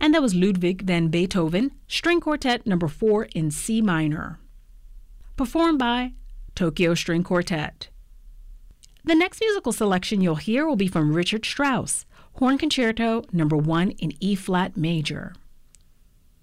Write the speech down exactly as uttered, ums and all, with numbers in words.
And that was Ludwig van Beethoven, String Quartet number four in C minor, performed by Tokyo String Quartet. The next musical selection you'll hear will be from Richard Strauss, Horn Concerto number one in E-flat major.